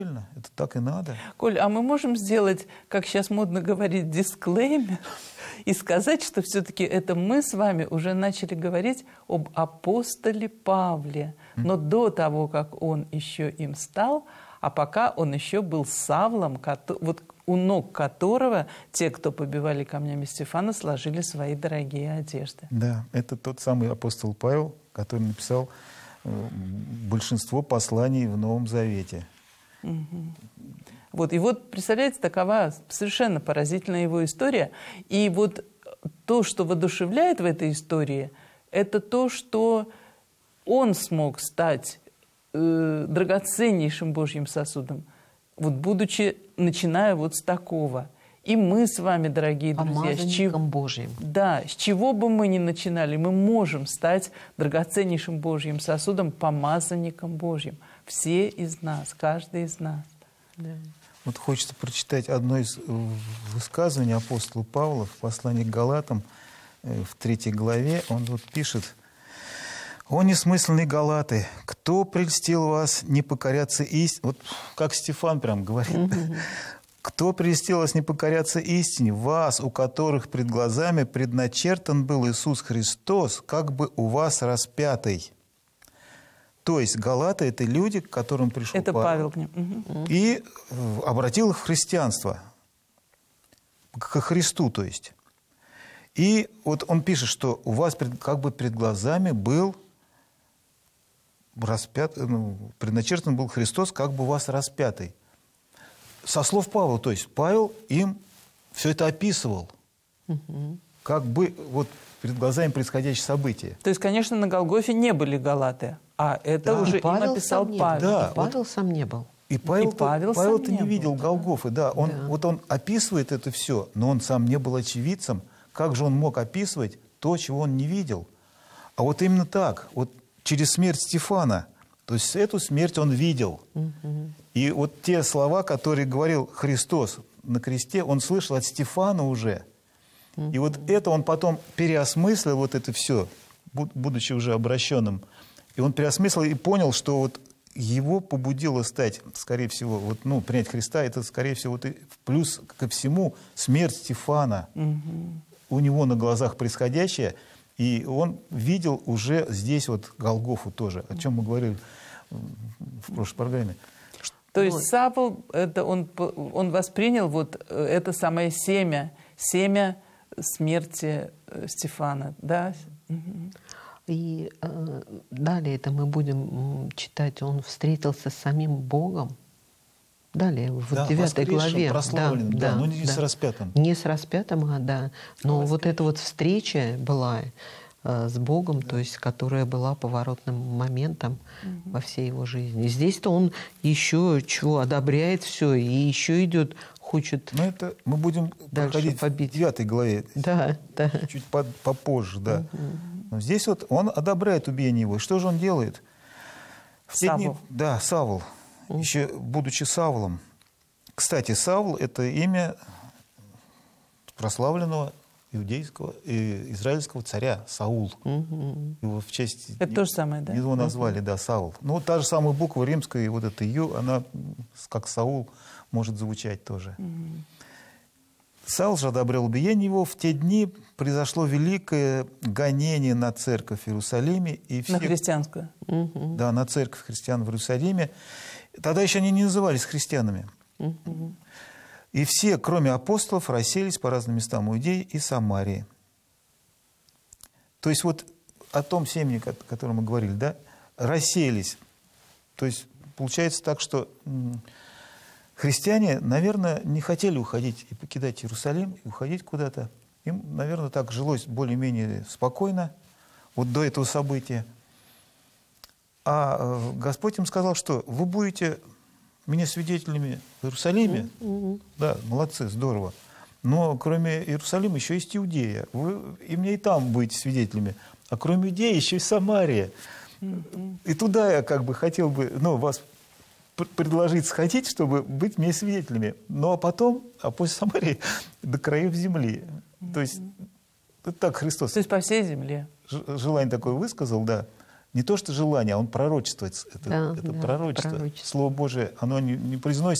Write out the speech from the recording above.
Это так и надо. Коль, а мы можем сделать, как сейчас модно говорить, дисклеймер и сказать, что все-таки это мы с вами уже начали говорить об апостоле Павле, но до того, как он еще им стал, а пока он еще был Савлом, вот у ног которого те, кто побивали камнями Стефана, сложили свои дорогие одежды. Да, это тот самый апостол Павел, который написал большинство посланий в Новом Завете. Вот, и вот, представляете, такова совершенно поразительная его история. И вот то, что воодушевляет в этой истории, это то, что он смог стать драгоценнейшим Божьим сосудом, вот начиная вот с такого. И мы с вами, дорогие друзья, Божьим. Да, с чего бы мы ни начинали, мы можем стать драгоценнейшим Божьим сосудом, помазанником Божьим. Все из нас, каждый из нас. Да. Вот хочется прочитать одно из высказываний апостола Павла в послании к Галатам, в 3 главе. Он вот пишет: «О несмысленные галаты, кто прельстил вас не покоряться истине?» Вот как Стефан прям говорит. «Кто прельстил вас не покоряться истине? Вас, у которых пред глазами предначертан был Иисус Христос, как бы у вас распятый». То есть галаты – это люди, к которым пришел это Павел. И обратил их в христианство, ко Христу, то есть. И вот он пишет, что у вас как бы пред глазами был распят, предначертан был Христос, как бы у вас распятый. Со слов Павла, то есть Павел им все это описывал, как бы вот перед глазами происходящие события. То есть, конечно, на Голгофе не были галаты, а это уже им описал Павел. Да, Павел сам не был. И Павел-то не видел Голгофы, да. Вот он описывает это все, но он сам не был очевидцем. Как же он мог описывать то, чего он не видел? А вот именно так, вот через смерть Стефана, то есть эту смерть он видел. И вот те слова, которые говорил Христос на кресте, он слышал от Стефана уже. И вот это он потом переосмыслил, вот это все, будучи уже обращенным. И он переосмыслил и понял, что вот его побудило стать, скорее всего, вот, принять Христа, это, скорее всего, вот, плюс ко всему смерть Стефана. У него на глазах происходящее, и он видел уже здесь вот Голгофу тоже, о чем мы говорили в прошлой программе. То есть Савл, это он воспринял вот это самое семя смерти Стефана, да? И далее это мы будем читать, он встретился с самим Богом. Далее, в 9 главе. Прославленным, но не с распятым. Не с распятым, но вот эта вот встреча была с Богом, то есть, которая была поворотным моментом во всей его жизни. И здесь-то он еще чего одобряет все, и еще идет, хочет. Но это мы будем проходить в 9 главе. Да. Чуть попозже, да. Но здесь вот он одобряет убиение его. И что же он делает? Савл. Да, Савл. Еще будучи Савлом. Кстати, Савл – это имя прославленного иудейского и израильского царя Саул. Его в честь это то же самое, да? Его назвали, да, Саул. Ну, та же самая буква римская, вот эта «ю», она как Саул может звучать тоже. Саул же одобрял убиение его. В те дни произошло великое гонение на церковь в Иерусалиме. И все... На христианскую. Да, на церковь христиан в Иерусалиме. Тогда еще они не назывались христианами. И все, кроме апостолов, расселись по разным местам Иудеи и Самарии. То есть вот о том семени, о котором мы говорили, да, расселись. То есть получается так, что христиане, наверное, не хотели уходить и покидать Иерусалим, и уходить куда-то. Им, наверное, так жилось более-менее спокойно вот до этого события. А Господь им сказал, что вы будете мне свидетелями в Иерусалиме. Да, молодцы, здорово. Но кроме Иерусалима еще есть Иудея. Вы и мне и там будете свидетелями. А кроме Иудеи еще и Самария. И туда я как бы хотел бы вас предложить сходить, чтобы быть мне свидетелями. Ну, а после Самарии до краев земли. То есть, это так Христос... То есть, по всей земле. Желание такое высказал, да. не то что желание, а он пророчествует. Это пророчество. Слово Божие, оно не произносится